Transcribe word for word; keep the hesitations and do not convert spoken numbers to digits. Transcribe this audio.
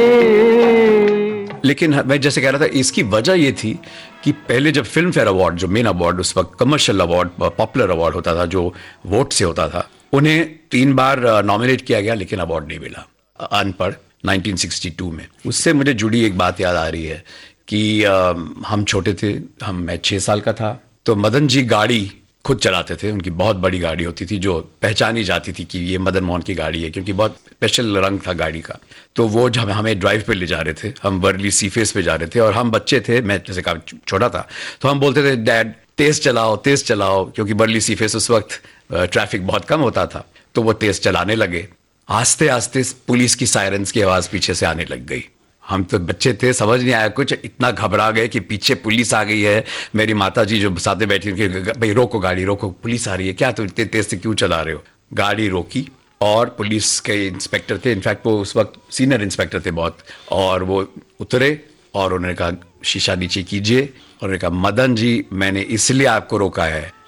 लेकिन मैं जैसे कह रहा था, इसकी वजह ये थी कि पहले जब फिल्म फेयर अवार्ड, जो मेन अवार्ड उस वक्त कमर्शियल अवार्ड, पॉपुलर अवार्ड होता था, जो वोट से होता था, उन्हें तीन बार नॉमिनेट किया गया लेकिन अवार्ड नहीं मिला अनपढ़ नाइनटीन सिक्सटी टू में। उससे मुझे जुड़ी एक बात याद आ रही है कि आ, हम छोटे थे, हम मैं छः साल का था, तो मदन जी गाड़ी खुद चलाते थे। उनकी बहुत बड़ी गाड़ी होती थी जो पहचानी जाती थी कि ये मदन मोहन की गाड़ी है, क्योंकि बहुत स्पेशल रंग था गाड़ी का। तो वो जब हमें ड्राइव पे ले जा रहे थे, हम वर्ली सी फेस पे जा रहे थे और हम बच्चे थे, मैं जैसे कहा छोटा था, तो हम बोलते थे डैड तेज चलाओ तेज चलाओ, क्योंकि वर्ली सी फेस उस वक्त ट्रैफिक बहुत कम होता था। तो वो तेज चलाने लगे, आस्ते आस्ते पुलिस की सायरन्स की आवाज़ पीछे से आने लग गई। हम तो बच्चे थे, समझ नहीं आया कुछ, इतना घबरा गए कि पीछे पुलिस आ गई है। मेरी माता जी जो साथ में बैठी थी, भाई रोको गाड़ी रोको, पुलिस आ रही है, क्या तुम इतने तेज से क्यों चला रहे हो। गाड़ी रोकी और पुलिस के इंस्पेक्टर थे, इनफैक्ट वो उस वक्त सीनियर इंस्पेक्टर थे बहुत, और वो उतरे और उन्होंने कहा शीशा नीचे कीजिए, और उन्होंने कहा मदन जी मैंने इसलिए आपको रोका है